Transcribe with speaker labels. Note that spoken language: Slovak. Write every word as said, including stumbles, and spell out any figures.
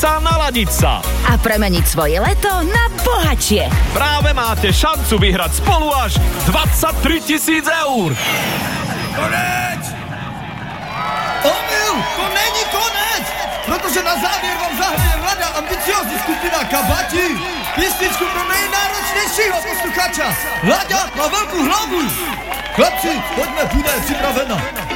Speaker 1: sa, naladiť sa
Speaker 2: a premeniť svoje leto na bohatšie.
Speaker 1: Práve máte šancu vyhrať spolu až dvadsaťtri tisíc eur.
Speaker 3: Konec! Omyl! To není konec! Protože na závěr vám zahraje mladá ambiciózní skupina Kabati písničku pro nejnáročnějšího posluchača. Láďa má velkou hlavu. Chlapci, pojďme, půjde připravena.